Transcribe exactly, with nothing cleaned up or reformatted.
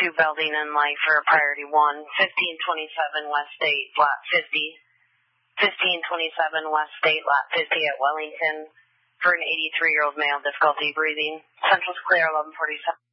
two Belding and Light for priority one. fifteen twenty-seven West State, lot fifty. fifteen twenty-seven West State, lot fifty at Wellington for an eighty-three-year-old male, difficulty breathing. Central's clear, eleven forty-seven.